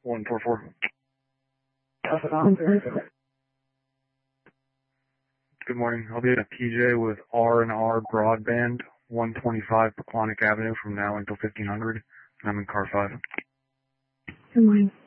144. Pass it on, very good. Good morning. I'll be at PJ with R&R Broadband, 125 Pequannock Avenue from now until 1500. I'm in car 5. Good morning.